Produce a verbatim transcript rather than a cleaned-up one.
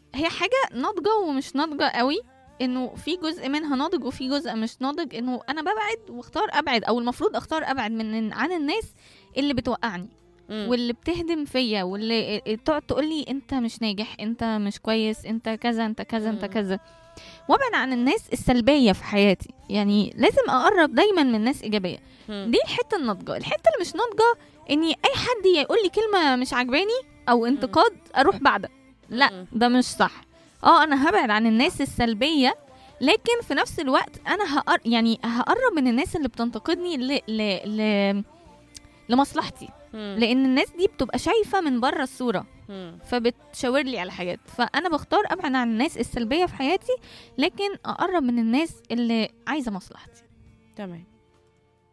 هي حاجه ناضجه ومش ناضجه قوي، انه في جزء منها ناضج وفي جزء مش ناضج. انه انا ببعد واختار ابعد، او المفروض اختار ابعد من عن الناس اللي بتوقعني مم. واللي بتهدم فيا واللي تقعد تقول لي انت مش ناجح، انت مش كويس، انت كذا انت كذا انت مم. كذا. وابعد عن الناس السلبيه في حياتي. يعني لازم اقرب دايما من ناس ايجابيه. مم. دي الحته الناضجه. الحته اللي مش ناضجه اني اي حد يقول لي كلمه مش عجباني او انتقاد اروح بعدها. لا، مم. ده مش صح. اه انا هبعد عن الناس السلبيه، لكن في نفس الوقت انا هقر... يعني هقرب من الناس اللي بتنتقدني ل... ل... ل... لمصلحتي. مم. لان الناس دي بتبقى شايفه من بره الصوره، مم. فبتشاور لي على حاجات. فانا بختار ابعد عن الناس السلبيه في حياتي، لكن اقرب من الناس اللي عايزه مصلحتي. تمام.